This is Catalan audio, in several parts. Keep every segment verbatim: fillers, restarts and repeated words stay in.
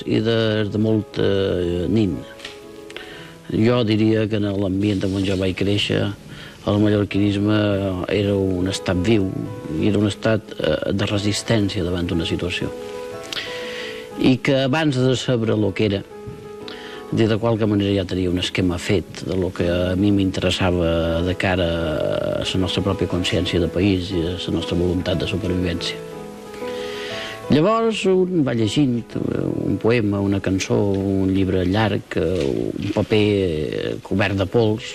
i de, de molt eh, nin. Jo diria que en l'ambient on jo vaig créixer el mallorquinisme era un estat viu i era un estat eh, de resistència davant d'una situació. I que abans de saber el que era, de qualque manera ja tenia un esquema fet de lo que a mi m'interessava de cara a la nostra pròpia consciència de país i a la nostra voluntat de supervivència. Llavors un va llegint un poema, una cançó, un llibre llarg, un paper cobert de pols,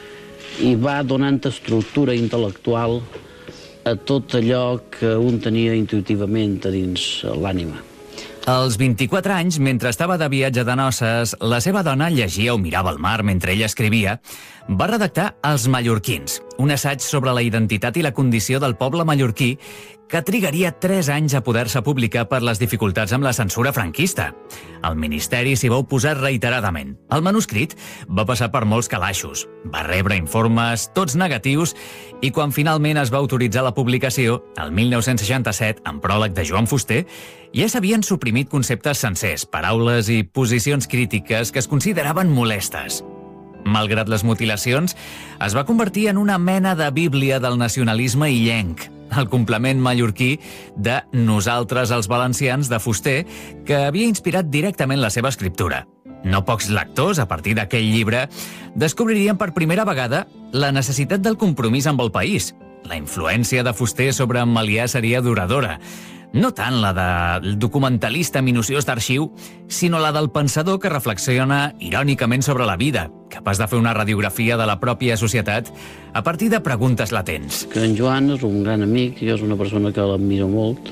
i va donant estructura intel·lectual a tot allò que un tenia intuïtivament a dins l'ànima. Als vint-i-quatre anys, mentre estava de viatge de noces, la seva dona llegia o mirava el mar mentre ella escrivia, va redactar Els mallorquins, un assaig sobre la identitat i la condició del poble mallorquí que trigaria tres anys a poder-se publicar per les dificultats amb la censura franquista. El Ministeri s'hi va oposar reiteradament. El manuscrit va passar per molts calaixos, va rebre informes, tots negatius, i quan finalment es va autoritzar la publicació, el mil nou-cents seixanta-set, en pròleg de Joan Fuster, ja s'havien suprimit conceptes sencers, paraules i posicions crítiques que es consideraven molestes. Malgrat les mutilacions, es va convertir en una mena de bíblia del nacionalisme illenc, el complement mallorquí de Nosaltres els valencians de Fuster, que havia inspirat directament la seva escriptura. No pocs lectors, a partir d'aquell llibre, descobririen per primera vegada la necessitat del compromís amb el país. La influència de Fuster sobre en Melià seria duradora. No tant la del documentalista minuciós d'arxiu, sinó la del pensador que reflexiona irònicament sobre la vida, capaç de fer una radiografia de la pròpia societat a partir de preguntes latents. Que en Joan és un gran amic, jo és una persona que l'admiro molt,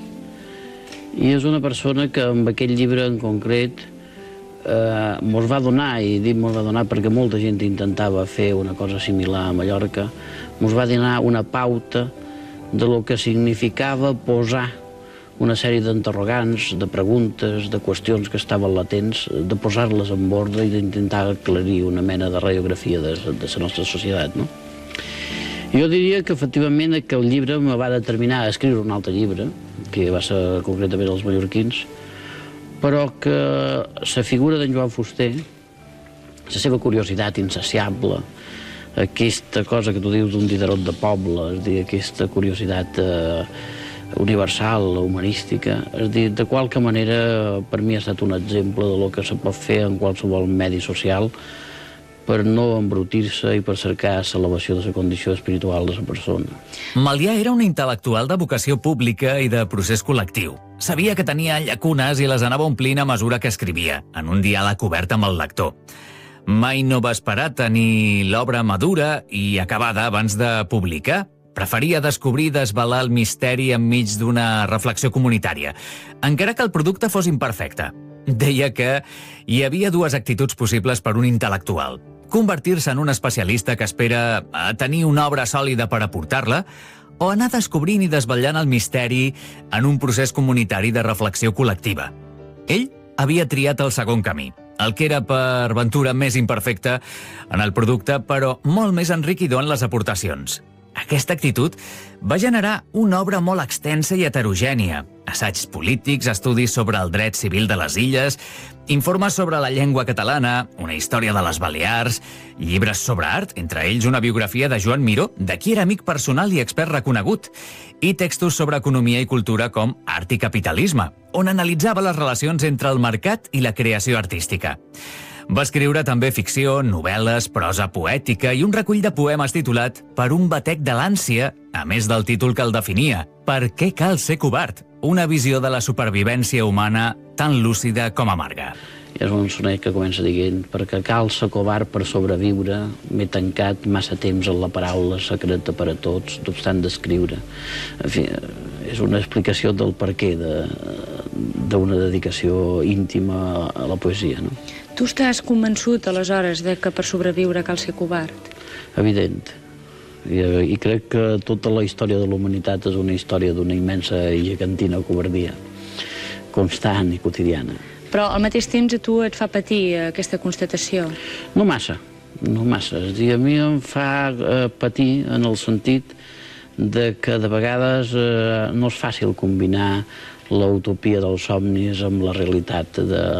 i és una persona que amb aquell llibre en concret eh, mos va donar, i dic mos va donar perquè molta gent intentava fer una cosa similar a Mallorca, mos va donar una pauta de lo que significava posar una sèrie d'interrogants, de preguntes, de qüestions que estaven latents, de posar-les en ordre i d'intentar aclarir una mena de radiografia de, de la nostra societat, no? Jo diria que efectivament que el llibre me va determinar a escriure un altre llibre, que va ser concretament Els mallorquins, però que la figura d'en Joan Fuster, la seva curiositat insaciable, aquesta cosa que tu dius d'un diderot de poble, és a dir, aquesta curiositat eh, universal, humanística, és a dir, de qualque manera per mi ha estat un exemple de lo que se pot fer en qualsevol medi social per no embrutir-se i per cercar l'elevació de la condició espiritual de la persona. Melià era un intel·lectual de vocació pública i de procés col·lectiu. Sabia que tenia llacunes i les anava omplint a mesura que escrivia, en un diàleg obert amb el lector. Mai no va esperar tenir l'obra madura i acabada abans de publicar. Preferia descobrir i desvelar el misteri enmig d'una reflexió comunitària, encara que el producte fos imperfecte. Deia que hi havia dues actituds possibles per un intel·lectual. Convertir-se en un especialista que espera a tenir una obra sòlida per aportar-la, o anar descobrint i desvetllant el misteri en un procés comunitari de reflexió col·lectiva. Ell havia triat el segon camí, el que era per ventura més imperfecte en el producte, però molt més enriquidor en les aportacions. Aquesta actitud va generar una obra molt extensa i heterogènia. Assaigs polítics, estudis sobre el dret civil de les illes, informes sobre la llengua catalana, una història de les Balears, llibres sobre art, entre ells una biografia de Joan Miró, de qui era amic personal i expert reconegut, i textos sobre economia i cultura com Art i capitalisme, on analitzava les relacions entre el mercat i la creació artística. Va escriure també ficció, novel·les, prosa poètica i un recull de poemes titulat Per un batec de l'ànsia, a més del títol que el definia, Per què cal ser covard? Una visió de la supervivència humana tan lúcida com amarga. És un sonet que comença dient perquè cal ser covard per sobreviure, m'he tancat massa temps en la paraula secreta per a tots, no obstant d'escriure. En fi, és una explicació del perquè d'una dedicació íntima a la poesia, no? Tu estàs convençut, aleshores, de que per sobreviure cal ser covard? Evident. I, i crec que tota la història de la humanitat és una història d'una immensa i gegantina covardia, constant i quotidiana. Però al mateix temps a tu et fa patir aquesta constatació? No massa, no massa. És a dir, a mi em fa eh, patir en el sentit de que de vegades eh, no és fàcil combinar l'utopia dels somnis amb la realitat de